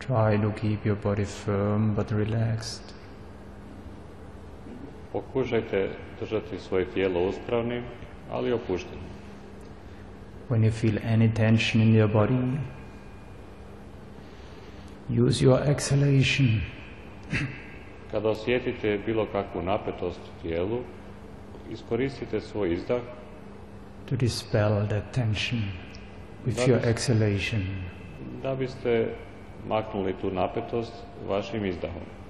Try to keep your body firm but relaxed. Pokušajte držati svoje tijelo uspravnim, ali opuštenim. When you feel any tension in your body, use your exhalation. Kada osjetite bilo kakvu napetost u tijelu, iskoristite svoj izdah to dispel that tension with your exhalation. Da biste maknuli tu napetost vašim izdahom.